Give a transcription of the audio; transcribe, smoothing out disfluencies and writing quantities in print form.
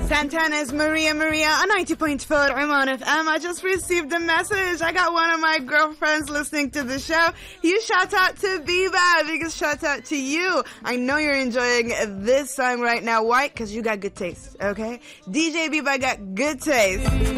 Santana's Maria Maria on 90.4 Oman FM. I just received a message. I got one of my girlfriends listening to the show. You shout out to Biba. Biggest shout out to you. I know you're enjoying this song right now. Why? Because you got good taste, okay? DJ Biba got good taste.